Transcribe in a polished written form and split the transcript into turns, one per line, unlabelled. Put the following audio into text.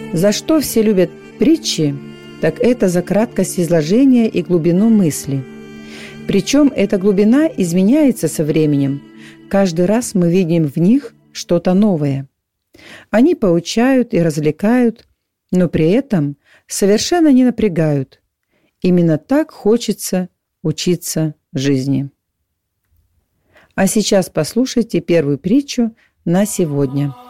За что все любят притчи, так это за краткость изложения и глубину мысли. Причем эта глубина изменяется со временем. Каждый раз мы видим в них что-то новое. Они поучают и развлекают, но при этом совершенно не напрягают. Именно так хочется учиться жизни. А сейчас послушайте первую притчу на сегодня.